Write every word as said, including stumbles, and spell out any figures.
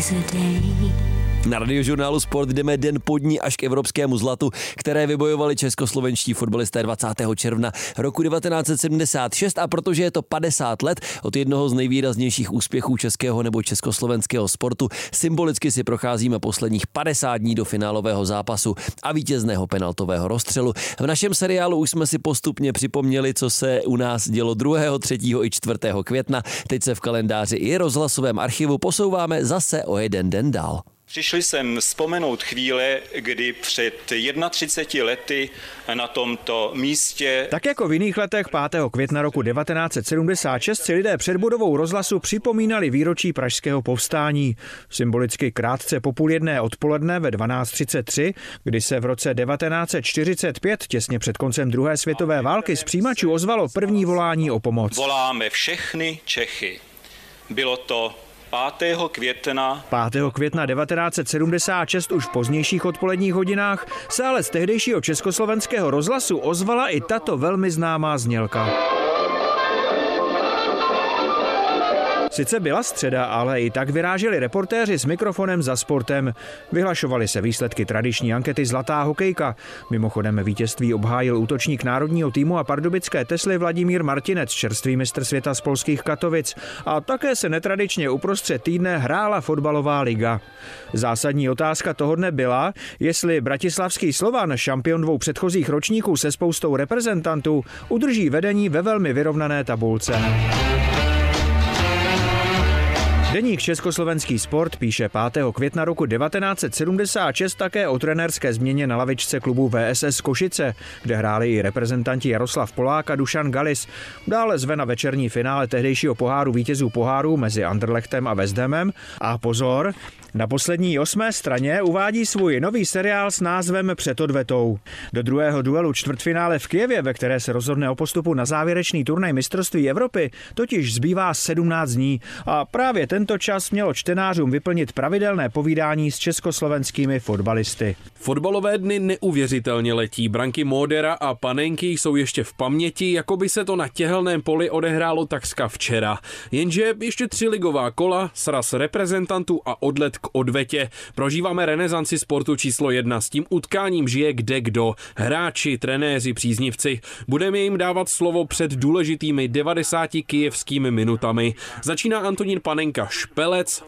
Na Radiožurnálu Sport jdeme den po dní až k evropskému zlatu, které vybojovali českoslovenští fotbalisté dvacátého června roku devatenáct set sedmdesát šest, a protože je to padesát let od jednoho z nejvýraznějších úspěchů českého nebo československého sportu, symbolicky si procházíme posledních padesát dní do finálového zápasu a vítězného penaltového rozstřelu. V našem seriálu už jsme si postupně připomněli, co se u nás dělo druhého, třetího i čtvrtého května. Teď se v kalendáři i rozhlasovém archivu posouváme zase o jeden den dál. Přišli jsem vzpomenout chvíle, kdy před třiceti jednou lety na tomto místě... Tak jako v jiných letech pátého května roku devatenáct set sedmdesát šest si lidé před budovou rozhlasu připomínali výročí pražského povstání. Symbolicky krátce po půl jedné odpoledne ve dvanáct třicet tři, kdy se v roce devatenáct set čtyřicet pět, těsně před koncem druhé světové války, z přijímačů ozvalo první volání o pomoc. Voláme všechny Čechy. Bylo to pátého května. pátého května devatenáct set sedmdesát šest už v pozdějších odpoledních hodinách se ale z tehdejšího československého rozhlasu ozvala i tato velmi známá znělka. Sice byla středa, ale i tak vyráželi reportéři s mikrofonem za sportem. Vyhlašovaly se výsledky tradiční ankety Zlatá hokejka. Mimochodem vítězství obhájil útočník národního týmu a pardubické Tesly Vladimír Martinec, čerstvý mistr světa z polských Katovic. A také se netradičně uprostřed týdne hrála fotbalová liga. Zásadní otázka toho dne byla, jestli bratislavský Slovan, šampion dvou předchozích ročníků se spoustou reprezentantů, udrží vedení ve velmi vyrovnané tabulce. Deník Československý sport píše pátého května roku devatenáct set sedmdesát šest také o trenérské změně na lavičce klubu V S S Košice, kde hráli i reprezentanti Jaroslav Polák a Dušan Galis. Dále zve na večerní finále tehdejšího poháru vítězů pohárů mezi Anderlechtem a West Hamem. A pozor, na poslední osmé straně uvádí svůj nový seriál s názvem Před odvetou. Do druhého duelu čtvrtfinále v Kyjevě, ve které se rozhodne o postupu na závěrečný turnaj mistrovství Evropy, totiž zbývá sedmnáct dní a právě tento čas mělo čtenářům vyplnit pravidelné povídání s československými fotbalisty. Fotbalové dny neuvěřitelně letí. Branky Módera a Panenky jsou ještě v paměti, jako by se to na těhelném poli odehrálo takřka včera. Jenže ještě tři ligová kola, sraz reprezentantů a odlet k odvetě. Prožíváme renesanci sportu číslo jedna. S tím utkáním žije kde kdo. Hráči, trenéři, příznivci. Budeme jim dávat slovo před důležitými devadesáti kyjevskými minutami. Začíná Antonín Panenka, špelec,